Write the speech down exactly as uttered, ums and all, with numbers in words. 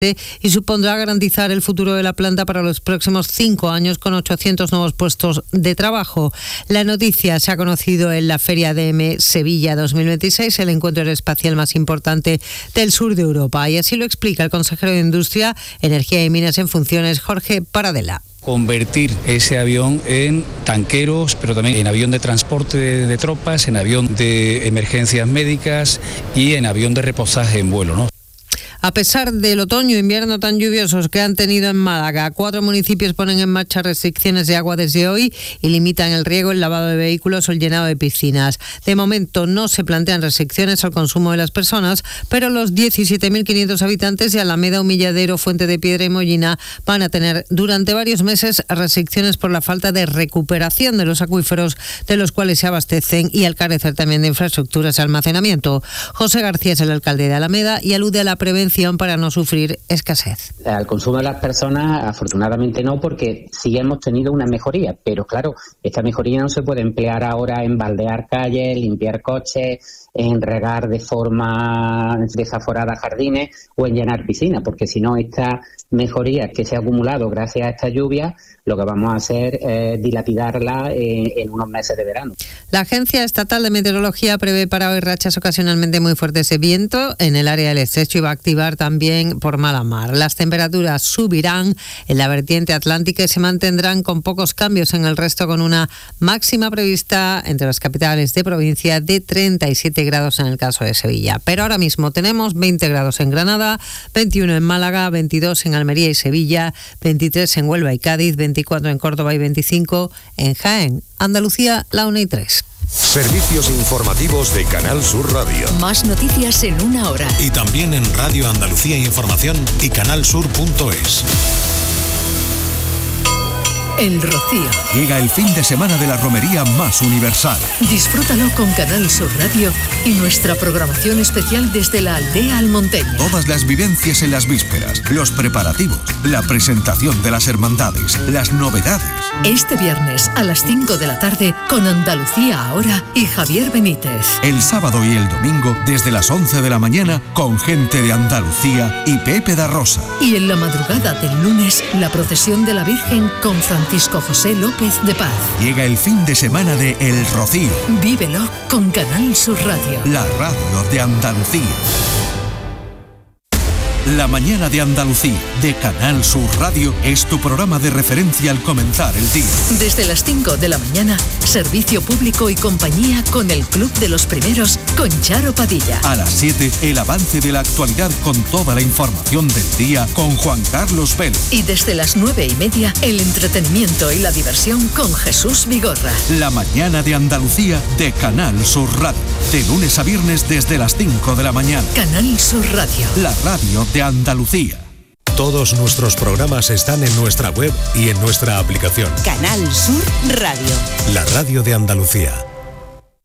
y supondrá garantizar el futuro de la planta para los próximos cinco años con ochocientos nuevos puestos de trabajo. La noticia se ha conocido en la Feria D M Sevilla dos mil veintiséis, el encuentro aeroespacial más importante del sur de Europa, y así lo explica el consejero de Industria, Energía y Minas en funciones, Jorge Paradela. Convertir ese avión en tanqueros, pero también en avión de transporte de, de tropas, en avión de emergencias médicas y en avión de reposaje en vuelo, ¿no? A pesar del otoño e invierno tan lluviosos que han tenido en Málaga, cuatro municipios ponen en marcha restricciones de agua desde hoy y limitan el riego, el lavado de vehículos o el llenado de piscinas. De momento no se plantean restricciones al consumo de las personas, pero los diecisiete mil quinientos habitantes de Alameda, Humilladero, Fuente de Piedra y Mollina van a tener durante varios meses restricciones por la falta de recuperación de los acuíferos de los cuales se abastecen y al carecer también de infraestructuras de almacenamiento. José García es el alcalde de Alameda y alude a la prevención para no sufrir escasez. Al consumo de las personas, afortunadamente no, porque sí hemos tenido una mejoría, pero claro, esta mejoría no se puede emplear ahora en baldear calles, limpiar coches, en regar de forma desaforada jardines o en llenar piscinas, porque si no, esta mejoría que se ha acumulado gracias a esta lluvia, lo que vamos a hacer es dilapidarla en, en unos meses de verano. La Agencia Estatal de Meteorología prevé para hoy rachas ocasionalmente muy fuertes de viento en el área del estrecho y va a activar también por mala mar. Las temperaturas subirán en la vertiente atlántica y se mantendrán con pocos cambios en el resto, con una máxima prevista entre las capitales de provincia de treinta y siete grados en el caso de Sevilla. Pero ahora mismo tenemos veinte grados en Granada, veintiuno en Málaga, veintidós en Almería y Sevilla, veintitrés en Huelva y Cádiz, veinticuatro en Córdoba y veinticinco en Jaén, Andalucía, la una y tres. Servicios informativos de Canal Sur Radio. Más noticias en una hora. Y también en Radio Andalucía Información y canalsur punto es. El Rocío. Llega el fin de semana de la romería más universal. Disfrútalo con Canal Sur Radio y nuestra programación especial desde la aldea Almonteña. Todas las vivencias en las vísperas, los preparativos, la presentación de las hermandades, las novedades. Este viernes a las cinco de la tarde con Andalucía Ahora y Javier Benítez. El sábado y el domingo desde las once de la mañana con gente de Andalucía y Pepe da Rosa. Y en la madrugada del lunes, la procesión de la Virgen con Francisco José López de Paz. Llega el fin de semana de El Rocío. Vívelo con Canal Sur Radio. La radio de Andalucía. La mañana de Andalucía, de Canal Sur Radio, es tu programa de referencia al comenzar el día. Desde las cinco de la mañana, servicio público y compañía con el Club de los Primeros, con Charo Padilla. A las siete, el avance de la actualidad con toda la información del día con Juan Carlos Vélez. Y desde las nueve y media, el entretenimiento y la diversión con Jesús Vigorra. La mañana de Andalucía, de Canal Sur Radio. De lunes a viernes desde las cinco de la mañana. Canal Sur Radio. La radio de Andalucía. Todos nuestros programas están en nuestra web y en nuestra aplicación. Canal Sur Radio. La radio de Andalucía.